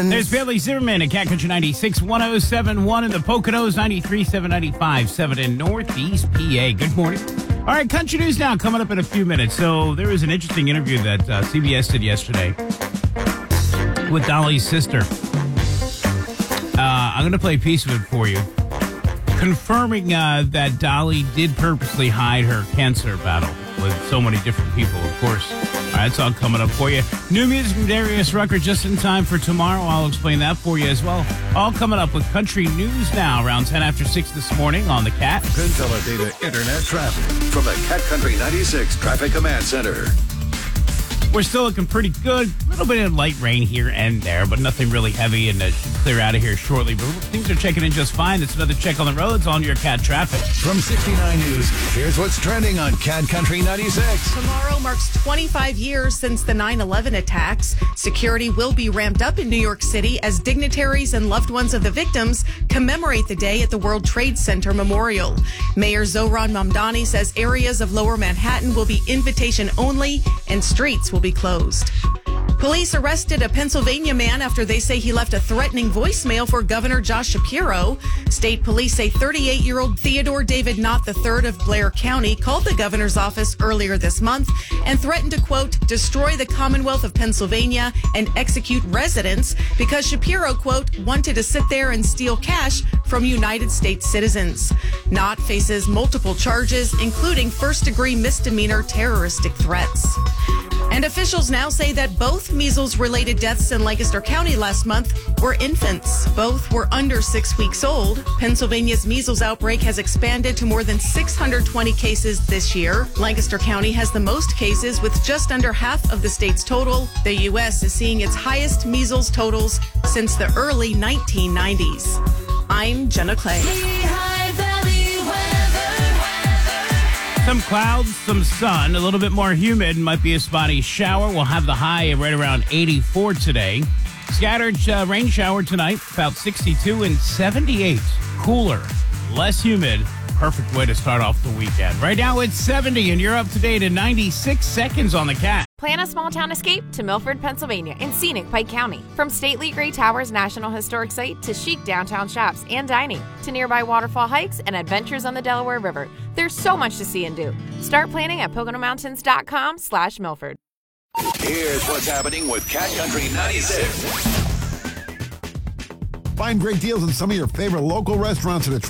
friends. There's Billy Zimmerman at Cat Country 96, 107.1 in the Poconos, 93.7, 95.7 in Northeast PA. Good morning. All right, country news now coming up in a few minutes. So there was an interesting interview that CBS did yesterday with Dolly's sister. I'm going to play a piece of it for you, confirming that Dolly did purposely hide her cancer battle with so many different people, of course. All right, it's all coming up for you. New music from Darius Rucker just in time for tomorrow. I'll explain that for you as well. All coming up with country news now around 10 after 6 this morning on the Cat. Consolidated Internet traffic from the Cat Country 96 Traffic Command Center. We're still looking pretty good. A little bit of light rain here and there, but nothing really heavy, and it should clear out of here shortly. But things are checking in just fine. It's another check on the roads on your Cat traffic. From 69 News, here's what's trending on Cat Country 96. Tomorrow marks 25 years since the 9/11 attacks. Security will be ramped up in New York City as dignitaries and loved ones of the victims commemorate the day at the World Trade Center Memorial. Mayor Zohran Mamdani says areas of Lower Manhattan will be invitation only and streets will be closed. Police arrested a Pennsylvania man after they say he left a threatening voicemail for Governor Josh Shapiro. State police say 38-year-old Theodore David Knott III of Blair County called the governor's office earlier this month and threatened to, quote, destroy the Commonwealth of Pennsylvania and execute residents because Shapiro, quote, wanted to sit there and steal cash from United States citizens. Knott faces multiple charges, including first-degree misdemeanor terroristic threats. And officials now say that both measles-related deaths in Lancaster County last month were infants. Both were under 6 weeks old. Pennsylvania's measles outbreak has expanded to more than 620 cases this year. Lancaster County has the most cases with just under half of the state's total. The U.S. is seeing its highest measles totals since the early 1990s. I'm Jenna Clay. Some clouds, some sun, a little bit more humid, might be a spotty shower. We'll have the high right around 84 today. Scattered rain shower tonight, about 62 and 78. Cooler, less humid. Perfect way to start off the weekend. Right now it's 70 and you're up to date in 96 seconds on the Cat. Plan a small town escape to Milford, Pennsylvania in scenic Pike County. From stately Gray Towers National Historic Site to chic downtown shops and dining to nearby waterfall hikes and adventures on the Delaware River. There's so much to see and do. Start planning at PoconoMountains.com/Milford. Here's what's happening with Cat Country 96. Find great deals on some of your favorite local restaurants at a